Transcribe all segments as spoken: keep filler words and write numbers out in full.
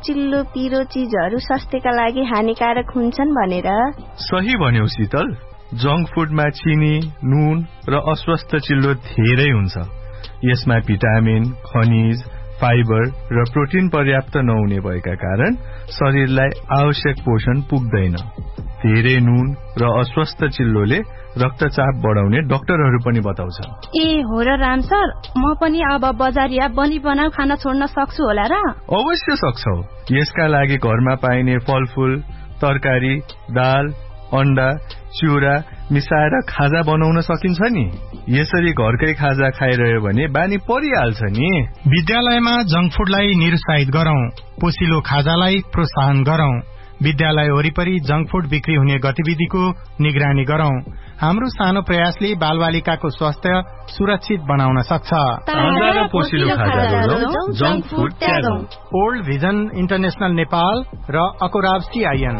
चिल्लो पिरो चीजहरू स्वास्थ्यका लागि हानिकारक हुन्छन् भनेर। सही भन्यौ शीतल। जंक फुडमा चिनी, नुन र अस्वस्थ चिल्लो धेरै हुन्छ। यसमा भिटामिन, खनिज, फाइबर र प्रोटिन पर्याप्त नहुने भएका कारण शरीरलाई आवश्यक पोषण पुग्दैन। धेरै नुन र अस्वस्थ चिल्लोले रक्तचाप बढाउने डाक्टरहरू पनि बताउँछन्। ए हो र राम सर, म पनि अब बजारिया बनी बनाऊ खाना छोड्न सक्छु होला र? अवश्य सक्छौ। यसका लागि घरमा पाइने फलफूल, तरकारी, दाल, अन्डा, चिउरा मिसाएर खाजा बनाउन सकिन्छ नि। यसरी घरकै खाजा खाइरह्यो भने बानी परिहाल्छ नि। विद्यालयमा जंक फुडलाई निरुत्साहित गरौं, पोसिलो खाजालाई प्रोत्साहन गरौं। विद्यालय वरिपरि जंक फुड बिक्री हुने गतिविधिको निगरानी गरौं। हाम्रो सानो प्रयासले बालबालिकाको स्वास्थ्य सुरक्षित बनाउन सक्छ। ओल्ड भिजन इन्टरनेशनल नेपाल र अकोराब सीआईएन।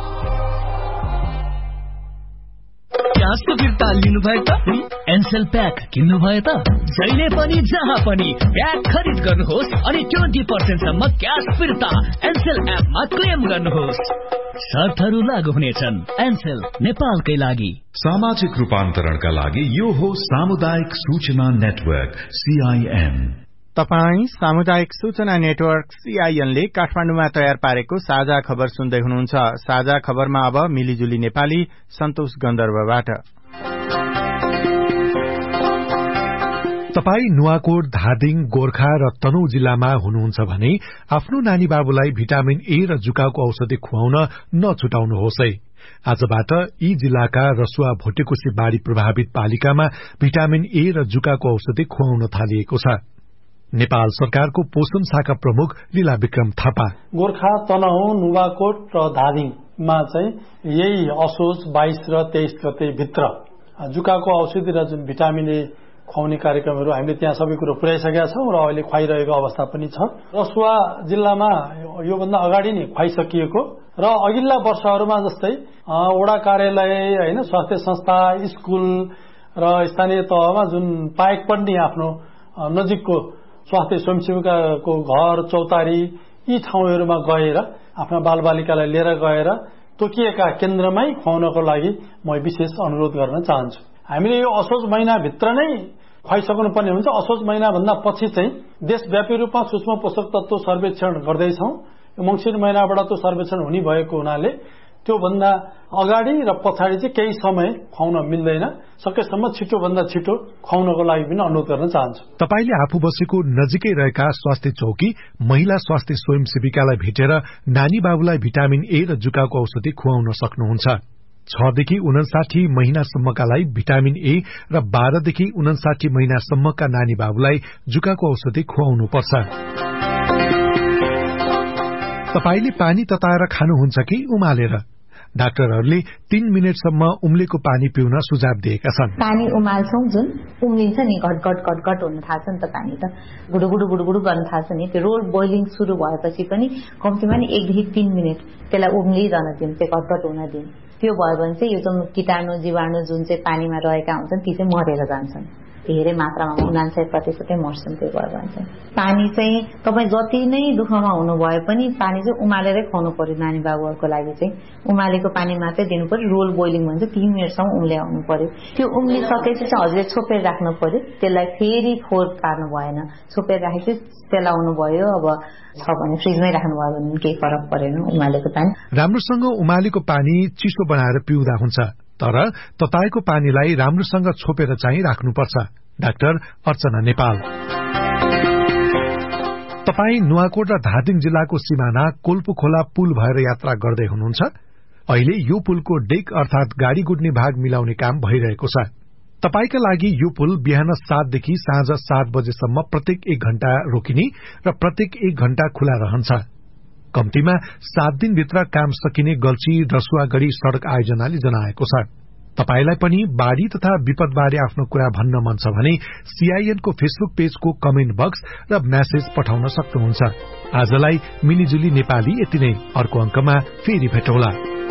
क्यासको फिर्ता लिनु भयो त? एनसेल प्याक किन्नु भयो त? जहिले पनि जहाँ पनि प्याक खरिद गर्नुहोस् अनि ट्वेन्टी पर्सेन्ट सम्म क्यास फिर्ता एनसेल एपमा क्लेम गर्नुहोस्। शर्तहरू लागू हुनेछन्। एनसेल नेपालकै लागि। सामाजिक रूपान्तरणका लागि यो हो सामुदायिक सूचना नेटवर्क सीआईएन। तपाई सामुदायिक सूचना नेटवर्क सीआईएन ले काठमाडौँमा तयार पारेको साझा खबर सुन्दै हुनुहुन्छ। साझा खबरमा अब मिलिजुली नेपाली सन्तोष गन्धर्वबाट। तपाई नुवाकोट, धादिङ, गोर्खा र तनहुँ जिल्लामा हुनुहुन्छ भने आफ्नो नानी बाबुलाई भिटामिन ए र जुकाको औषधि खुवाउन नछुटाउनुहोस् है। आजबाट यी जिल्लाका रसुवा, भोटेकोशी बाढ़ी प्रभावित पालिकामा भिटामिन ए र जुकाको औषधि खुवाउन थालिएको छ। नेपाल सरकारको पोषण शाखा प्रमुख लीला विक्रम थापा गोर्खा, तनहुँ, नुवाकोट र धादिङमा चाहिँ यही असोज बाइस र तेइस गते भित्र जुकाको औषधि र जुन भिटामिन ए खुवाउने कार्यक्रमहरू हामीले त्यहाँ सबै कुरो पुर्याइसकेका छौं र अहिले खुवाइरहेको अवस्था पनि छ। रसुवा जिल्लामा योभन्दा अगाडि नै खुवाइसकिएको र अघिल्ला वर्षहरूमा जस्तै वडा कार्यालय, हैन, स्वास्थ्य संस्था, स्कुल र स्थानीय तहमा जुन पाएक पनि आफ्नो नजिकको स्वास्थ्य स्वयंसेविकाको घर, चौतारी यी ठाउँहरूमा गएर आफ्ना बालबालिकालाई लिएर गएर तोकिएका केन्द्रमै खुवाउनको लागि म विशेष अनुरोध गर्न चाहन्छु। हामीले यो असोज महिनाभित्र नै खुवाइसक्नु पर्ने हुन्छ। असोज महिनाभन्दा पछि चाहिँ देशव्यापी रूपमा सूक्ष्म पोषक तत्व सर्वेक्षण गर्दैछौं। मङ्सिर महिनाबाट त्यो सर्वेक्षण हुने भएको हुनाले त्यो भन्दा अगाडि र पछाडि चाहिँ केही समय खुवाउन मिल्दैन। सकेसम्म छिटो भन्दा छिटो खुवाउनको लागि पनि अनुरोध गर्न चाहन्छु। तपाईले आफू बसेको नजिकै रहेका स्वास्थ्य चौकी, महिला स्वास्थ्य स्वयंसेविकालाई भेटेर नानी बाबुलाई भिटामिन ए र जुकाको औषधि खुवाउन सक्नुहुन्छ। छ देखि उनसाठी महिनासम्मकालाई भिटामिन ए र बाह्र देखि उनसाठी महिनासम्मका नानी बाबुलाई जुकाको औषधि खुवाउनुपर्छ। तपाईले पानी तताएर खानुहुन्छ कि उमालेर? डाक्टरहरूले तीन मिनटसम्म उम्लेको पानी पिउन सुझाव दिएका छन्। पानी उमाल्छौं जुन उम्लिन्छ नि, घटघट घटघट हुन थाल्छ नि त, पानी त गुडुगुडु गुडुगुडु गर्न थाल्छ नि। त्यो रोल बोइलिङ सुरु भएपछि पनि कम्तीमा नि एकदेखि तीन मिनट त्यसलाई उम्लिरहन दिउँ, त्यो घटघट हुन दिउँ। त्यो भयो भने चाहिँ यो जुन कीटाणु जीवाणु जुन चाहिँ पानीमा रहेका हुन्छन् ती चाहिँ मरेर जान्छन्। धेरै मात्रामा उनान्सय प्रतिशतै मर्छन्। त्यो भयो भने चाहिँ पानी चाहिँ तपाईँ जति नै दुःखमा हुनु भए पनि पानी चाहिँ उमालेरै खुवाउनु पर्यो। नानी बाबुहरूको लागि चाहिँ उमालेको पानी मात्रै दिनु पर्यो। रोल बोइलिङ भन्छ तीन मिनटसम्म उम्ल्याउनु पर्यो। त्यो उम्लिसकेपछि चाहिँ हजुरले छोपेर राख्नु पर्यो। त्यसलाई फेरि फोहोर पार्नु भएन। छोपेर राखेपछि सेलाउनु भयो। अब छ भने फ्रिजमै राख्नुभयो भने केही फरक परेन उमालेको पानी। राम्रोसँग उमालेको पानी चिसो बनाएर पिउँदा हुन्छ, तर तताएको पानीलाई राम्रोसँग छोपेर चाहिँ राख्नुपर्छ। डाक्टर अर्चना नेपाल। तपाई नुवाकोट र धादिङ जिल्लाको सिमाना कोल्पो खोला पुल भएर यात्रा गर्दै हुनुहुन्छ। अहिले यो पुलको डेक अर्थात गाड़ी गुड्ने भाग मिलाउने काम भइरहेको छ। तपाईका लागि यो पुल बिहान सातदेखि साँझ सात बजेसम्म प्रत्येक एक घण्टा रोकिने र प्रत्येक एक घण्टा खुला रहन्छ। कम्तीमा सात दिनभित्र काम सकिने गल्छी रसुवागढ़ी सड़क आयोजनाले जनाएको छ। तपाईलाई पनि बाढ़ी तथा विपदबारे आफ्नो कुरा भन्न मन छ भने सीआईएन को फेसबुक पेजको कमेन्ट बक्स र म्यासेज पठाउन सक्नुहुन्छ। आजलाई मिलिजुली नेपाली यति नै। अर्को अंकमा फेरि भेटौँला।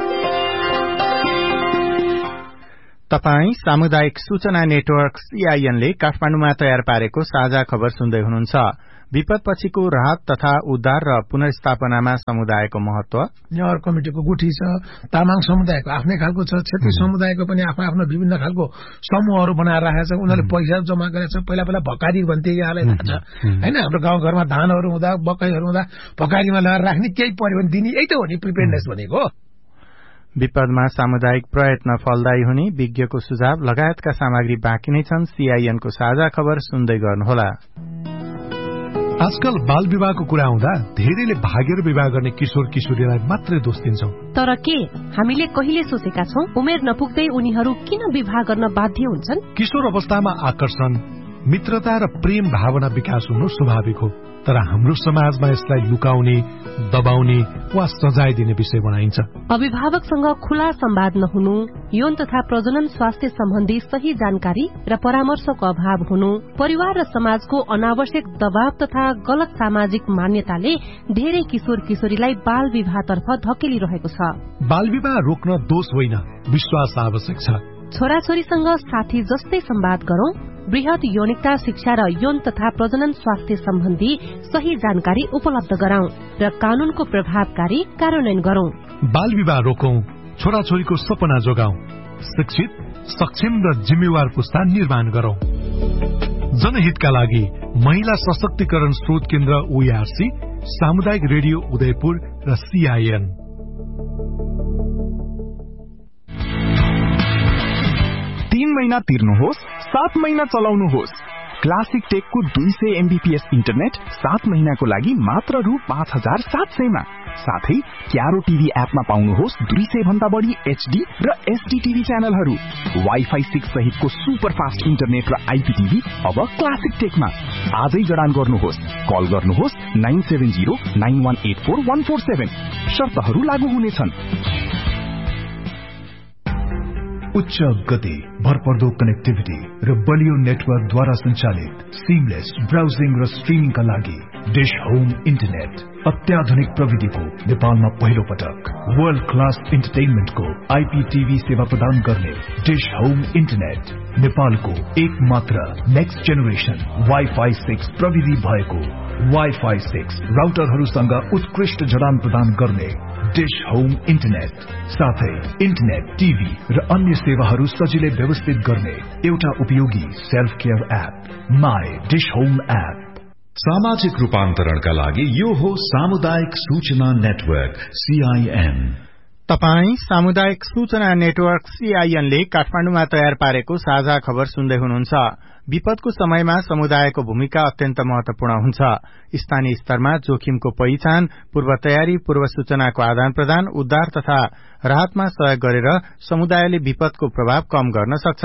तपाई सामुदायिक सूचना नेटवर्क सीआईएन ले काठमाडौँमा तयार पारेको साझा खबर सुन्दै हुनुहुन्छ। विपदपछिको राहत तथा उद्धार र पुनर्स्थापनामा समुदायको महत्व। नेवार कमिटिको गुठी छ, तामाङ समुदायको आफ्नै खालको छ, क्षेत्रीय समुदायको पनि आफ्नो आफ्नो विभिन्न खालको समूहहरू बनाएर राखेको छ। उनीहरूले पैसा जम्मा गरेको छ। पहिला पहिला भकारी भन्थे, यहाँलाई थाहा छ होइन? हाम्रो गाउँघरमा धानहरू हुँदा मकैहरू हुँदा भकारीमा लगाएर राख्ने, केही पर्यो भने दिने, यही त हो नि प्रिपेयरनेस भनेको। विपदमा सामुदायिक प्रयत्न फलदायी हुने विज्ञको सुझाव लगायतका सामग्री बाँकी नै छन्। सीआईएनको साझा खबर सुन्दै गर्नुहोला। आजकल बाल विवाहको कुरा आउँदा धेरैले भागेर विवाह गर्ने किशोर किशोरीलाई मात्रै दोष दिन्छौं। तर के हामीले कहिले सोचेका छौं उमेर नपुग्दै उनीहरू किन विवाह गर्न बाध्य हुन्छन्? किशोर अवस्थामा आकर्षण, मित्रता र प्रेम भावना विकास हुनु स्वाभाविक हो, तर हाम्रो समाजमा यसलाई लुकाउने, दबाउने वा सजाय दिने विषय बनाइन्छ। अभिभावकसँग खुला संवाद नहुनु, यौन तथा प्रजनन स्वास्थ्य सम्बन्धी सही जानकारी र परामर्शको अभाव हुनु, परिवार र समाजको अनावश्यक दबाव तथा गलत सामाजिक मान्यताले धेरै किशोर किशोरीलाई बाल विवाहतर्फ धकेलिरहेको छ। बाल विवाह रोक्न दोष होइन, विश्वास आवश्यक छ। छोराछोरीसँग साथी जस्तै संवाद गरौं, वृहत यौनिकता शिक्षा र यौन तथा प्रजनन स्वास्थ्य सम्बन्धी सही जानकारी उपलब्ध गराउँ र कानूनको प्रभावकारी कार्यान्वयन गरौं। बाल विवाह रोकौं, छोराछोरीको सपना जोगाउँ, शिक्षित, सक्षम र जिम्मेवार पुस्ता निर्माण गरौं। जनहितका लागि महिला सशक्तिकरण स्रोत केन्द्र ओईआरसी, सामुदायिक रेडियो उदयपुर र सीआईएन। तीन महिना तिर्नुहोस्, सात महिना चलाउनुहोस्। क्लासिक टेकको दुई सय एमबीपीएस इन्टरनेट सात महिनाको लागि मात्र रु पाँच हजार सात सयमा। साथै क्यारो टिभी एपमा पाउनुहोस् दुई सय भन्दा बढी एचडी र एसडी टिभी च्यानलहरू। वाइफाई सिक्स सहितको सुपर फास्ट इन्टरनेट र आइपीटिभी अब क्लासिक टेकमा। आजै जडान गर्नुहोस्, कल गर्नुहोस् nine seven zero nine one eight four one four seven. शर्तहरू लागू हुनेछन्। उच्च गति, भरपर्दो कनेक्टिभिटी र बलियो नेटवर्कद्वारा सञ्चालित सिमलेस ब्राउजिङ र स्ट्रिमिङका लागि डिश होम इन्टरनेट। अत्याधुनिक प्रविधिको नेपालमा पहिलो पटक वर्ल्ड क्लास इन्टरटेनमेन्टको आइपीटीभी सेवा प्रदान गर्ने डिश होम इन्टरनेट नेपालको एक मात्र नेक्स्ट जेनेरेसन वाइफाई सिक्स प्रविधि भएको वाइफाई सिक्स राउटरहरूसँग उत्कृष्ट जडान प्रदान गर्ने डिश होम इन्टरनेट। साथै इन्टरनेट, टिभी र अन्य सेवाहरू सजिलै व्यवस्थित गर्ने एउटा उपयोगी self care app my dish home app. सामाजिक रूपान्तरणका लागि यो हो सामुदायिक सूचना नेटवर्क सीआईएन। तपाई सामुदायिक सूचना नेटवर्क सीआईएन ले काठमाडौँमा तयार पारेको साझा खबर सुन्दै हुनुहुन्छ। विपदको समयमा समुदायको भूमिका अत्यन्त महत्वपूर्ण हुन्छ। स्थानीय स्तरमा जोखिमको पहिचान, पूर्व तयारी, पूर्व सूचनाको आदान प्रदान, उद्धार तथा राहतमा सहयोग गरेर समुदायले विपदको प्रभाव कम गर्न सक्छ।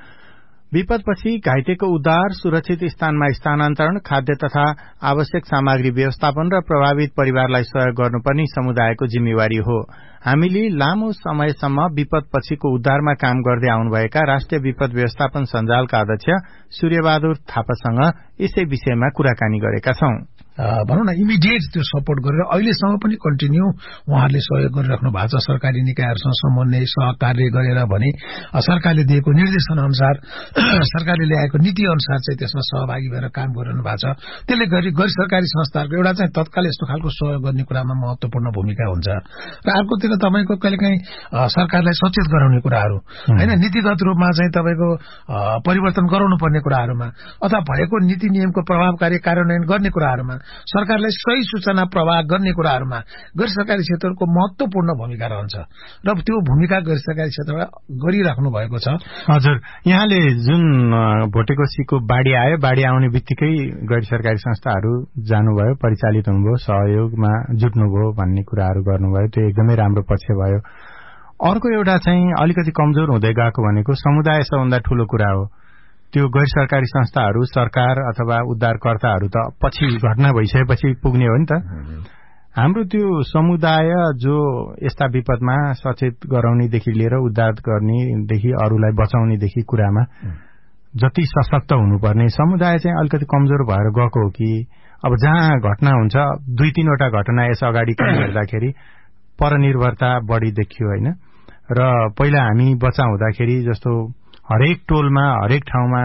विपदपछि घाइतेको उद्धार, सुरक्षित स्थानमा स्थानान्तरण, खाद्य तथा आवश्यक सामग्री व्यवस्थापन र प्रभावित परिवारलाई सहयोग गर्नुपर्ने समुदायको जिम्मेवारी हो। हामीले लामो समयसम्म विपदपछिको उद्धारमा काम गर्दै आउनुभएका राष्ट्रिय विपद व्यवस्थापन सञ्जालका अध्यक्ष सूर्यबहादुर थापासँग यसै विषयमा कुराकानी गरेका छौं। भनौँ न इमिडिएट त्यो सपोर्ट गरेर अहिलेसम्म पनि कन्टिन्यू उहाँहरूले सहयोग गरिराख्नु भएको छ। सरकारी निकायहरूसँग समन्वय सहकार्य गरेर भने सरकारले दिएको निर्देशन अनुसार सरकारले ल्याएको नीति अनुसार चाहिँ त्यसमा सहभागी भएर काम गरिरहनु भएको छ। त्यसले गरी गैर सरकारी संस्थाहरूको एउटा चाहिँ तत्काल यस्तो खालको सहयोग गर्ने कुरामा महत्वपूर्ण भूमिका हुन्छ र अर्कोतिर तपाईँको कहिलेकाहीँ सरकारलाई सचेत गराउने कुराहरू होइन, नीतिगत रूपमा चाहिँ तपाईँको परिवर्तन गराउनु पर्ने कुराहरूमा अथवा भएको नीति नियमको प्रभावकारी कार्यान्वयन गर्ने कुराहरूमा सरकारलाई सही सूचना प्रवाह गर्ने कुराहरूमा गैर सरकारी क्षेत्रको महत्वपूर्ण भूमिका रहन्छ र त्यो भूमिका गैर सरकारी क्षेत्रमा गरिराख्नु भएको छ। हजुर, यहाँले जुन भोटेकोसीको बाढ़ी आयो, बाढ़ी आउने बित्तिकै गैर सरकारी संस्थाहरू जानुभयो, परिचालित हुनुभयो, सहयोगमा जुट्नुभयो भन्ने कुराहरू गर्नुभयो, त्यो एकदमै राम्रो पक्ष भयो। अर्को एउटा चाहिँ अलिकति कमजोर हुँदै गएको भनेको समुदाय सबभन्दा ठूलो कुरा हो। त्यो गैर सरकारी संस्थाहरू, सरकार अथवा उद्धारकर्ताहरू त पछि घटना भइसकेपछि पुग्ने हो नि त। हाम्रो त्यो समुदाय जो यस्ता विपदमा सचेत गराउनेदेखि लिएर उद्धार गर्नेदेखि अरूलाई बचाउनेदेखि कुरामा जति सशक्त हुनुपर्ने समुदाय चाहिँ अलिकति कमजोर भएर गएको हो कि अब जहाँ घटना हुन्छ दुई तीनवटा घटना यस अगाडि हेर्दाखेरि परनिर्भरता बढी देखियो होइन। र पहिला हामी बच्चा हुँदाखेरि जस्तो हरेक टोलमा हरेक ठाउँमा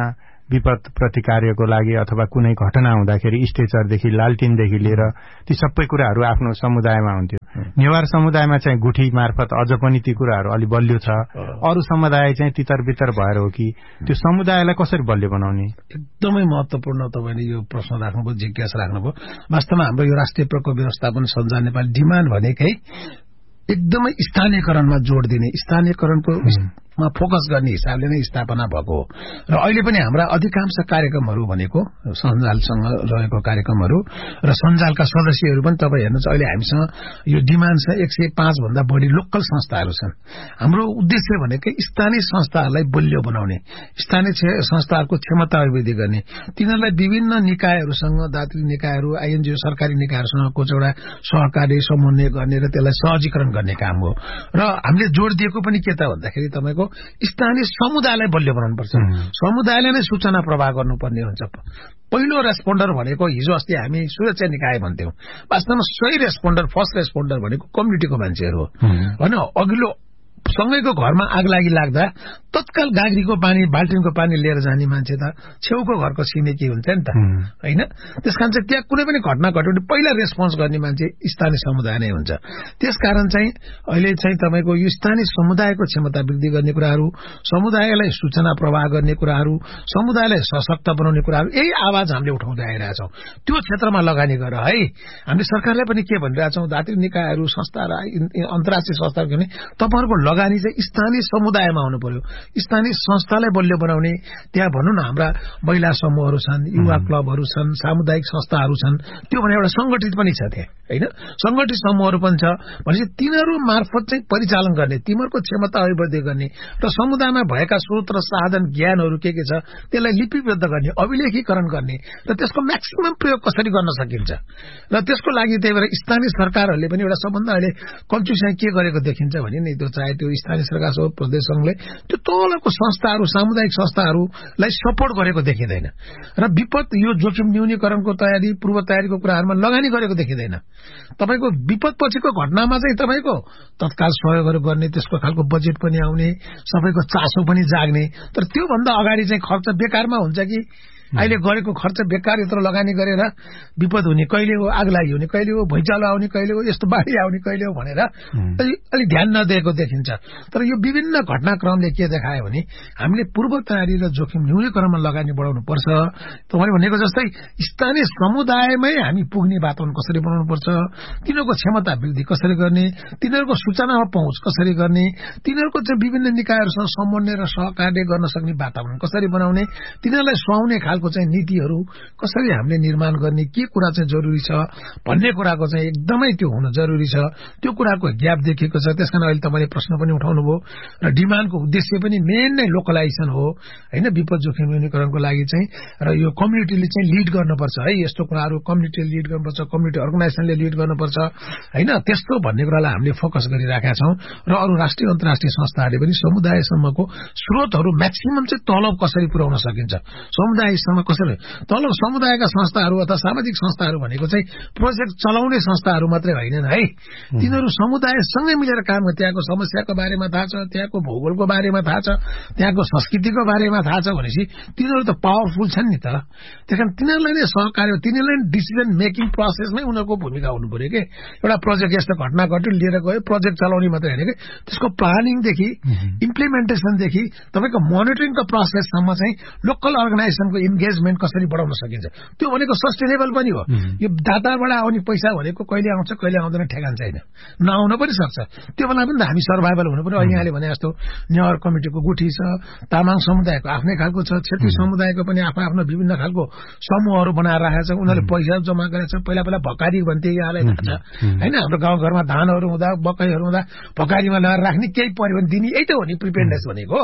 विपद प्रतिकार्यको लागि अथवा कुनै घटना हुँदाखेरि स्ट्रेचरदेखि लालटिनदेखि लिएर ती सबै कुराहरू आफ्नो समुदायमा हुन्थ्यो। नेवार समुदायमा चाहिँ गुठी मार्फत अझ पनि ती कुराहरू अलि बलियो छ। अरू समुदाय चाहिँ तितर बितर भएर हो कि त्यो समुदायलाई कसरी बलियो बनाउने? एकदमै महत्वपूर्ण तपाईँले यो प्रश्न राख्नुभयो, जिज्ञासा राख्नुभयो। वास्तवमा हाम्रो यो राष्ट्रिय प्रकोप व्यवस्थापन सञ्जाल नेपाल डिमान्ड भनेकै एकदमै स्थानीयकरणमा जोड़ दिने, स्थानीयकरणको मा फोकस गर्ने हिसाबले नै स्थापना भएको हो। र अहिले पनि हाम्रा अधिकांश कार्यक्रमहरू भनेको सञ्जालसँग रहेको कार्यक्रमहरू र सञ्जालका सदस्यहरू पनि तपाईँ हेर्नुहोस्, अहिले हामीसँग यो डिमान्ड छ एक सय पाँच भन्दा बढी लोकल संस्थाहरू छन्। हाम्रो उद्देश्य भनेकै स्थानीय संस्थाहरूलाई बलियो बनाउने, स्थानीय संस्थाहरूको क्षमता अभिवृद्धि गर्ने, तिनीहरूलाई विभिन्न निकायहरूसँग, दात्री निकायहरू, आइएनजिओ सरकारी निकायहरूसँगको एउटा सहकार्य समन्वय गर्ने र त्यसलाई सहजीकरण गर्ने काम हो। र हामीले जोड़ दिएको पनि के त भन्दाखेरि तपाईँको स्थानीय समुदायलाई बलियो बनाउनुपर्छ। समुदायले नै सूचना प्रवाह गर्नुपर्ने हुन्छ। पहिलो रेस्पोन्डर भनेको हिजो अस्ति हामी सुरक्षा निकाय भन्थ्यौं, वास्तवमा सही रेस्पोन्डर, फर्स्ट रेस्पोन्डर भनेको कम्युनिटीको मान्छेहरू हो होइन। अघिल्लो सँगैको घरमा आग लागि लाग्दा तत्काल गाग्रीको पानी, बाल्टिनको पानी लिएर जाने मान्छे त छेउको घरको छिमेकी हुन्छ नि त होइन। त्यसकारण चाहिँ त्यहाँ कुनै पनि घटना घट्यो भने पहिला रेस्पोन्स गर्ने मान्छे स्थानीय समुदाय नै हुन्छ। त्यसकारण चाहिँ अहिले चाहिँ तपाईँको यो स्थानीय समुदायको क्षमता वृद्धि गर्ने कुराहरू, समुदायलाई सूचना प्रवाह गर्ने कुराहरू, समुदायलाई सशक्त बनाउने कुराहरू, यही आवाज हामीले उठाउँदै आइरहेछौँ। त्यो क्षेत्रमा लगानी गर है। हामीले सरकारलाई पनि के भनिरहेछौँ, दात्री निकायहरू, संस्थाहरू, अन्तर्राष्ट्रिय संस्थाहरू भने तपाईँहरूको लगानी चाहिँ स्थानीय समुदायमा हुनु पर्यो। स्थानीय संस्थालाई बलियो बनाउने, त्यहाँ भनौँ न हाम्रा महिला समूहहरू छन्, युवा क्लबहरू छन्, सामुदायिक संस्थाहरू छन्, त्यो भने एउटा संगठित पनि छ त्यहाँ होइन। संगठित समूहहरू पनि छ भनेपछि तिनीहरू मार्फत चाहिँ परिचालन गर्ने, तिमीहरूको क्षमता अभिवृद्धि गर्ने र समुदायमा भएका स्रोत र साधन ज्ञानहरू के के छ त्यसलाई लिपिबद्ध गर्ने, अभिलेखीकरण गर्ने र त्यसको म्याक्सिमम प्रयोग कसरी गर्न सकिन्छ। र त्यसको लागि त्यही भएर स्थानीय सरकारहरूले पनि एउटा सबभन्दा अहिले कन्ट्रीसँग के गरेको देखिन्छ भने नि, त्यो चाहे त्यो स्थानीय सरकार हो, प्रदेश संघले त्यो तलको संस्थाहरू, सामुदायिक संस्थाहरूलाई सपोर्ट गरेको देखिँदैन र विपद यो जोखिम न्यूनीकरणको तयारी, पूर्व तयारीको कुराहरूमा लगानी गरेको देखिँदैन। तपाईँको विपद पछिको घटनामा चाहिँ तपाईँको तत्काल सहयोगहरू गर्ने, त्यसको खालको बजेट पनि आउने, सबैको चासो पनि जाग्ने। तर त्योभन्दा अगाडि चाहिँ खर्च बेकारमा हुन्छ कि अहिले गरेको खर्च बेकार, यत्रो लगानी गरेर विपद हुने कहिले हो, आग लागि हुने कहिले हो, भुइँचालो आउने कहिले हो, यस्तो बाढी आउने कहिले हो भनेर अलि ध्यान नदिएको देखिन्छ। तर यो विभिन्न घटनाक्रमले के देखायो भने हामीले पूर्व तयारी र जोखिम न्यूनीकरणमा लगानी बढाउनु पर्छ। तपाईँले भनेको जस्तै स्थानीय समुदायमै हामी पुग्ने वातावरण कसरी बनाउनुपर्छ, तिनीहरूको क्षमता वृद्धि कसरी गर्ने, तिनीहरूको सूचनामा पहुँच कसरी गर्ने, तिनीहरूको चाहिँ विभिन्न निकायहरूसँग समन्वय र सहकार्य गर्न सक्ने वातावरण कसरी बनाउने, तिनीहरूलाई सुहाउने खालको चाहिँ नीतिहरू कसरी हामीले निर्माण गर्ने, के कुरा चाहिँ जरुरी छ भन्ने कुराको चाहिँ एकदमै त्यो हुन जरुरी छ। त्यो कुराको ग्याप देखिएको छ। त्यसकारण अहिले तपाईँले प्रश्न पनि उठाउनु भयो र डिमान्डको उद्देश्य पनि मेन नै लोकलाइजेसन हो होइन। विपद जोखिम न्यूनीकरणको लागि चाहिँ र यो कम्युनिटीले चाहिँ लिड गर्नुपर्छ है, यस्तो कुराहरू कम्युनिटीले लिड गर्नुपर्छ, कम्युनिटी अर्गनाइजेसनले लिड गर्नुपर्छ होइन। त्यस्तो भन्ने कुरालाई हामीले फोकस गरिराखेका छौँ र अरू राष्ट्रिय अन्तर्राष्ट्रिय संस्थाहरूले पनि समुदायसम्मको स्रोतहरू म्याक्सिमम चाहिँ तलब कसरी पुर्याउन सकिन्छ, समुदाय कसरी तल समुदायका संस्थाहरू अथवा सामाजिक संस्थाहरू भनेको चाहिँ प्रोजेक्ट चलाउने संस्थाहरू मात्रै होइनन् है। तिनीहरू समुदायसँगै मिलेर काम गर्ने, त्यहाँको समस्याको बारेमा थाहा छ, त्यहाँको भूगोलको बारेमा थाहा छ, त्यहाँको संस्कृतिको बारेमा थाहा छ भनेपछि तिनीहरू त पावरफुल छन् नि त। त्यस कारण तिनीहरूलाई नै सहकार्य, तिनीहरूलाई डिसिजन मेकिङ प्रोसेसमै उनीहरूको भूमिका हुनु पर्यो कि एउटा प्रोजेक्ट यस्तो घटना घट्यो लिएर गयो, प्रोजेक्ट चलाउने मात्रै होइन कि त्यसको प्लानिङदेखि इम्प्लिमेन्टेसनदेखि तपाईँको मोनिटरिङको प्रोसेससम्म चाहिँ लोकल अर्गनाइजेसनको इन्गेजमेन्ट कसरी बढाउन सकिन्छ। त्यो भनेको सस्टेनेबल पनि हो। यो दाताबाट आउने पैसा भनेको कहिले आउँछ कहिले आउँदैन ठेगान छैन, नआउन पनि सक्छ। त्यो बेला पनि त हामी सर्भाइभल हुनु पर्यो। यहाँले भने जस्तो नेवार कमिटीको गुठी छ, तामाङ समुदायको आफ्नै खालको छ, छेत्री समुदायको पनि आफ्नो आफ्नो विभिन्न खालको समूहहरू बनाएर राखेका छ। उनीहरूले पैसा जम्मा गरेका छ। पहिला पहिला भकारी भन्थे, यहाँलाई थाहा छ होइन। हाम्रो गाउँघरमा धानहरू हुँदा, मकैहरू हुँदा भकारीमा लगाएर राख्ने, केही पर्यो भने दिने, यही त हो नि प्रिपेयरनेस भनेको।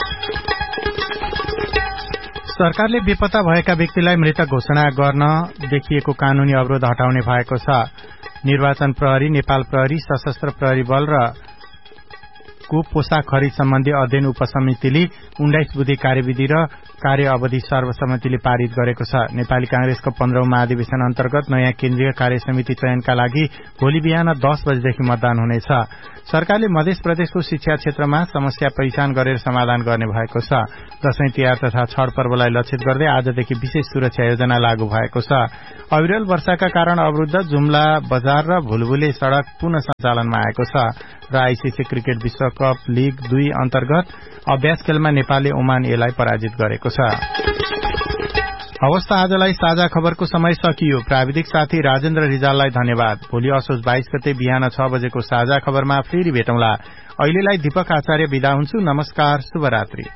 सरकारले बेपत्ता भएका व्यक्तिलाई मृत घोषणा गर्न देखिएको कानूनी अवरोध हटाउने भएको छ। निर्वाचन प्रहरी, नेपाल प्रहरी, सशस्त्र प्रहरी बल र को पोसाक खरिद सम्बन्धी अध्ययन उपसमितिले उन्नाइस बुधे कार्यविधि र कार्य अवधि सर्वसम्मतिले पारित गरेको छ। नेपाली कांग्रेसको पन्ध्रौं महाधिवेशन अन्तर्गत नयाँ केन्द्रीय कार्य समिति चयनका लागि भोलि बिहान दस बजेदेखि मतदान हुनेछ। सरकारले मध्य प्रदेशको शिक्षा क्षेत्रमा समस्या पहिचान गरेर समाधान गर्ने भएको छ। दशैं तिहार तथा छठ पर्वलाई लक्षित गर्दै आजदेखि विशेष सुरक्षा योजना लागू भएको छ। अविरल वर्षाका कारण अवरुद्ध जुम्ला बजार र भुलभुले सड़क पुनः सञ्चालनमा आएको छ र आईसीसी क्रिकेट विश्वकप लीग दुई अन्तर्गत अभ्यास खेलमा नेपालले ओमान एलाई पराजित गरेको छ। अवस्था आजलाई साझा खबरको समय सकियो। प्राविधिक साथी राजेन्द्र रिजाललाई धन्यवाद। भोलि असोज बाइस गते बिहान छ बजेको साझा खबरमा फेरि भेटौँला। अहिलेलाई दीपक आचार्य विदा हुन्छु। नमस्कार, शुभरात्रि।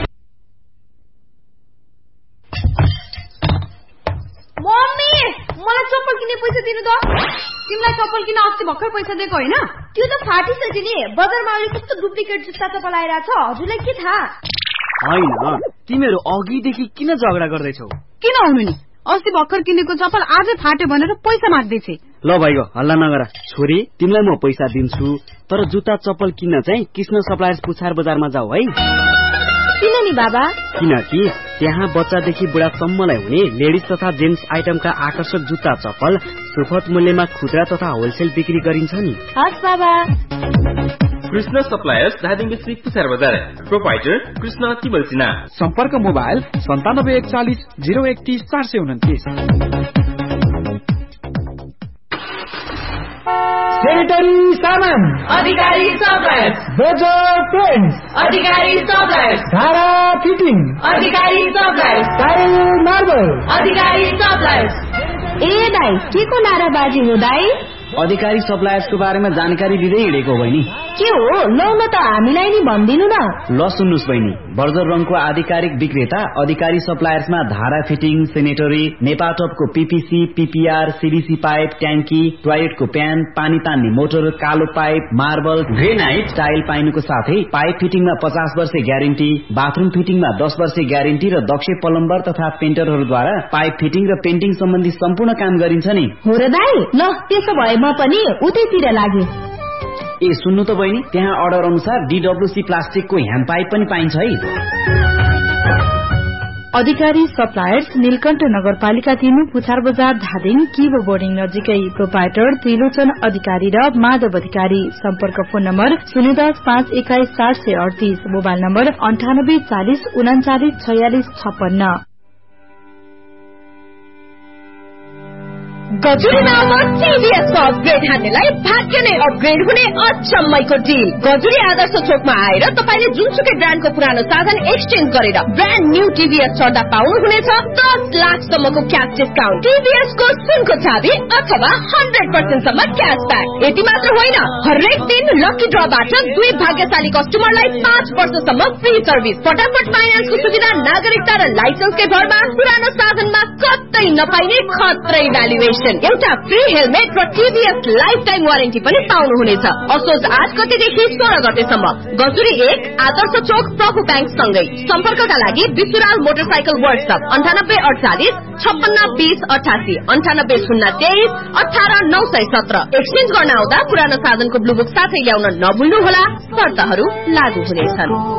मम्मी, मलाई चप्पल किन्ने पैसा दिनु त। तिमीलाई चप्पल किन्न अस्ति भर्खर पैसा दिएको होइन? त्यो त फाटिसक्यो नि। बजारमा अहिले कस्तो डुप्लिकेट जुत्ता चप्पल आइरहेछ, हजुरलाई के थाहा? होइन, तिमीहरू अघिदेखि किन झगडा गर्दैछौ? किन हुनु नि, अस्ति भर्खर किनेको चप्पल आजै फाट्यो भनेर पैसा माग्दैछे। ल भाइको हल्ला नगर। छोरी, तिमीलाई म पैसा दिन्छु, तर जुत्ता चप्पल किन्न चाहिँ कृष्ण सप्लायर्स पुछार बजारमा जाऊ है। किन नि बाबा? किनकि त्यहाँ बच्चादेखि बुढासम्मलाई हुने लेडिज तथा जेन्ट्स आइटमका आकर्षक जुत्ता चप्पल सुपथ मूल्यमा खुद्रा तथा होलसेल बिक्री गरिन्छ नि। हस् बाबा। कृष्ण सप्लायर्स धादिङ डिस्ट्रिक्ट पुछार बजार। प्रोपाइटर कृष्ण तिमल सिन्हा। सम्पर्क मोबाइल सन्तानब्बे एकचालिस जिरो एकतीस चार सय उन्तिस। सेनिटरी सामान अधिकारी सप्लायर्स। बजार पेन्ट्स अधिकारी सप्लायर्स। धारा फिटिङ अधिकारी सप्लायर्स। टाइल मार्बल अधिकारी सप्लायर्स। ए दाइ, के को नाराबाजी हो दाइ? अधिकारी सप्लायर्सको बारेमा जानकारी दिँदै हिँडेको बहिनी। के हो? लौ न त हामीलाई नि भनिदिनु न। ल सुन्नुस् बहिनी, बर्जर रङको आधिकारिक विक्रेता अधिकारी सप्लायर्समा धारा fitting, sanitary, नेपाटपको PPC, PPR, CDC pipe, ट्याङ्की, टोयलेटको प्यान, पानी तान्ने मोटर, कालो पाइप, मार्बल, ग्रेनाइट, टाइल पाइनुको साथै पाइप फिटिङमा पचास वर्ष ग्यारेन्टी, बाथरूम फिटिङमा दस वर्ष ग्यारेन्टी र दक्ष प्लम्बर तथा पेन्टरहरूद्वारा पाइप फिटिङ र पेन्टिङ सम्बन्धी सम्पूर्ण काम गरिन्छ नि। हो र दाइ, ल त्यसो भए म पनि उतैतिर लागे। ए सुन्नु त बहिनी, त्यहाँ अर्डर अनुसार डीडब्ल्यूसी प्लास्टिकको ह्यान्ड पाइप पनि पाइन्छ है। अधिकारी सप्लायर्स, नीलकण्ठ नगरपालिका तीन, पुछार बजार, धादिङ, किब बोर्डिङ नजिकै। प्रोपाइटर त्रिलोचन अधिकारी र माधव अधिकारी। सम्पर्क फोन नम्बर शून्य दस पाँच एक्काइस चार सय अडतीस। मोबाइल नम्बर अन्ठानब्बे चालिस उनाचालिस छयालिस छप्पन्न। गजुरीमा अब टिभीएसको अपग्रेड हान्नेलाई भाग्य नै अपग्रेड हुने अचम्मैको डिल। गजुरी आदर्श चोकमा आएर तपाईले जुनसुकै ब्रान्डको पुरानो साधन एक्सचेन्ज गरेर ब्रान्ड न्यू टिभीएस चढ्दा पाउनुहुनेछ दस लाखसम्मको क्याश डिस्काउन्ट, टिभीएसको सुनको चाबी अथवा हन्ड्रेड पर्सेन्ट सम्म क्यासब्याक। यति मात्र होइन, हरेक दिन लकी ड्रबाट दुई भाग्यशाली कस्टमरलाई पाँच वर्षसम्म फ्री सर्भिस, फटाफट फाइनेन्सको सुविधा, नागरिकता र लाइसेन्सकै भरमा पुरानो साधनमा कतै नपाइने खत्रै भ्यालुएसन, एउटा फ्री हेलमेट र टिभीएस लाइफ टाइम वारेन्टी पनि पाउनुहुनेछ। असोज आठ गतेदेखि सोह्र गतेसम्म गजुरी एक, आदर्श चोक, प्रभु ब्याङ्क सँगै। सम्पर्कका लागि विशुराल मोटरसाइकल वर्कसप अन्ठानब्बे अडचालिस छप्पन्न बीस अठासी, अन्ठानब्बे शून्य तेइस अठार नौ सय सत्र। एक्सचेन्ज गर्न आउँदा पुरानो साधनको ब्लुबुक साथै ल्याउन नभुल्नुहोला, शर्तहरू लागू हुनेछन्।